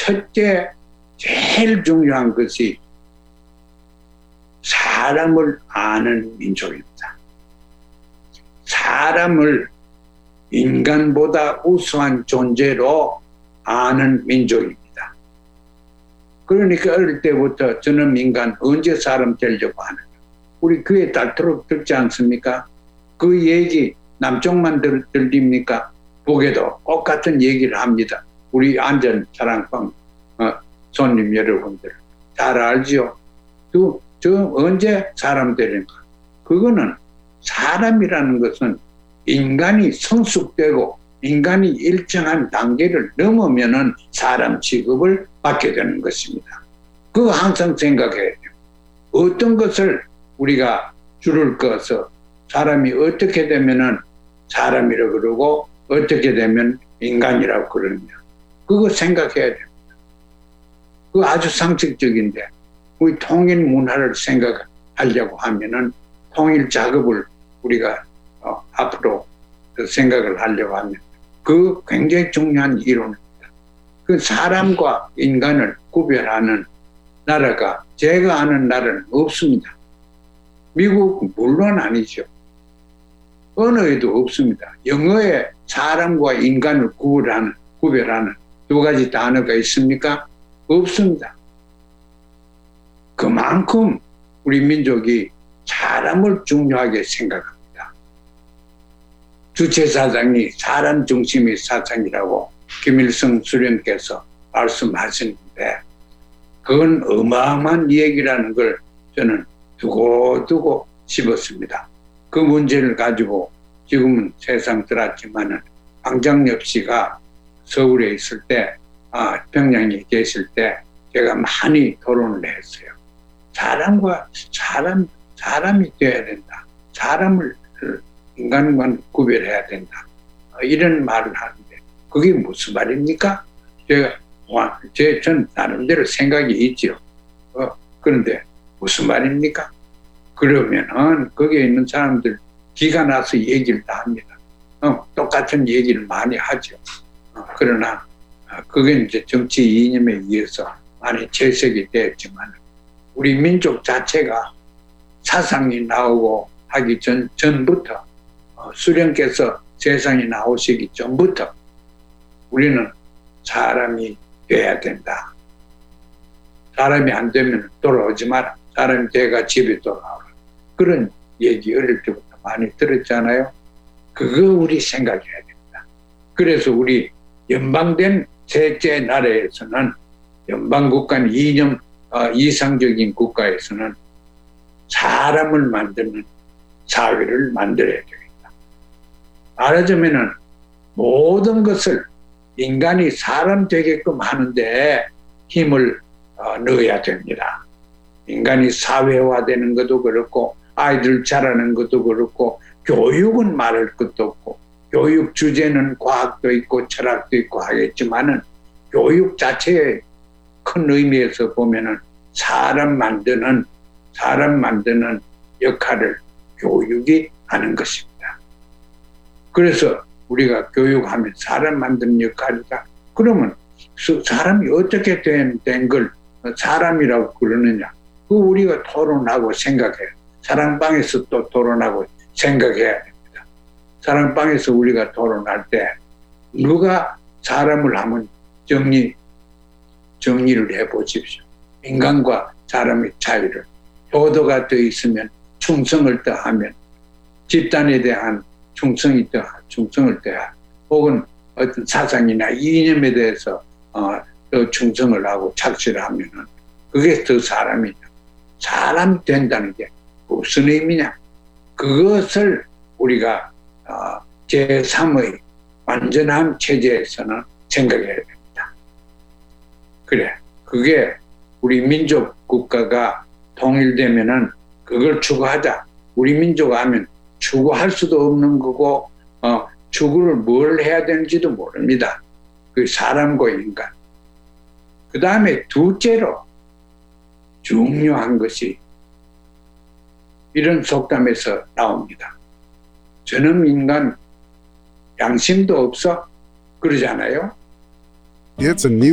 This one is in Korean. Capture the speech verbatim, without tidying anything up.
첫째, 제일 중요한 것이 사람을 아는 민족입니다. 사람을 인간보다 우수한 존재로 아는 민족입니다. 그러니까 어릴 때부터 저는 인간 언제 사람 되려고 하는가. 우리 귀에 닳도록 듣지 않습니까? 그 얘기 남쪽만 들, 들립니까? 보게도 똑같은 얘기를 합니다. 우리 안전 사랑방 어, 손님 여러분들 잘 알지요? 또, 저 언제 사람 되는가? 그거는 사람이라는 것은 인간이 성숙되고 인간이 일정한 단계를 넘으면은 사람 취급을 받게 되는 것입니다. 그거 항상 생각해야 돼요. 어떤 것을 우리가 줄을 그어서 사람이 어떻게 되면은 사람이라고 그러고 어떻게 되면 인간이라고 그러느냐. 그거 생각해야 됩니다. 그거 아주 상식적인데 우리 통일 문화를 생각하려고 하면은 통일 작업을 우리가 어, 앞으로 생각을 하려고 하면 그 굉장히 중요한 이론입니다. 그 사람과 인간을 구별하는 나라가 제가 아는 나라는 없습니다. 미국 물론 아니죠. 언어에도 없습니다. 영어에 사람과 인간을 구별하는, 구별하는 두 가지 단어가 있습니까? 없습니다. 그만큼 우리 민족이 사람을 중요하게 생각합니다. 주체사상이 사람 중심의 사상이라고 김일성 수령께서 말씀하시는데 그건 어마어마한 얘기라는 걸 저는 두고두고 씹었습니다. 그 문제를 가지고 지금은 세상 들었지만은 황장엽 씨가 서울에 있을 때, 아, 평양에 계실 때 제가 많이 토론을 했어요. 사람과 사람, 사람이 돼야 된다. 사람을 인간과 구별해야 된다. 이런 말을 하는데 그게 무슨 말입니까? 제가 와, 제, 전 나름대로 생각이 있죠. 어, 그런데 무슨 말입니까? 그러면은 거기에 있는 사람들 기가 나서 얘기를 다 합니다. 어, 똑같은 얘기를 많이 하죠. 어, 그러나 어, 그게 이제 정치 이념에 의해서 많이 재색이 되었지만 우리 민족 자체가 사상이 나오고 하기 전, 전부터 어, 수령께서 세상에 나오시기 전부터 우리는 사람이 돼야 된다. 사람이 안 되면 돌아오지 마라. 사람이 돼가 집에 돌아오라. 그런 얘기 어릴 때부터 많이 들었잖아요. 그거 우리 생각해야 됩니다. 그래서 우리 연방된 셋째 나라에서는 연방국가는 이념 어, 이상적인 국가에서는 사람을 만드는 사회를 만들어야 됩니다. 말하자면은 모든 것을 인간이 사람 되게끔 하는데 힘을 어, 넣어야 됩니다. 인간이 사회화되는 것도 그렇고 아이들 자라는 것도 그렇고 교육은 말할 것도 없고 교육 주제는 과학도 있고 철학도 있고 하겠지만은 교육 자체의 큰 의미에서 보면은 사람 만드는 사람 만드는 역할을 교육이 하는 것입니다. 그래서 우리가 교육하면 사람 만드는 역할이다. 그러면 사람이 어떻게 된 걸 사람이라고 그러느냐? 그 우리가 토론하고 생각해요. 사랑방에서 또 토론하고 생각해야 됩니다. 사랑방에서 우리가 토론할 때 누가 사람을 하면 정리, 정리를 해보십시오. 인간과 사람의 차이를. 도덕가 더 있으면 충성을 더하면 집단에 대한 충성이 더, 충성을 더하 혹은 어떤 사상이나 이념에 대해서 어, 더 충성을 하고 착취를 하면은 그게 더 사람이냐. 사람 된다는 게 무슨 의미냐. 그것을 우리가 어, 제삼의 완전한 체제에서는 생각해야 됩니다. 그래, 그게 우리 민족 국가가 통일되면은 그걸 추구하자. 우리 민족 하면 추구할 수도 없는 거고 어, 추구를 뭘 해야 되는지도 모릅니다. 그 사람과 인간. 그 다음에 둘째로 중요한 것이 이런 속담에서 나옵니다. 저놈 인간 양심도 없어? 그러잖아요. It's a new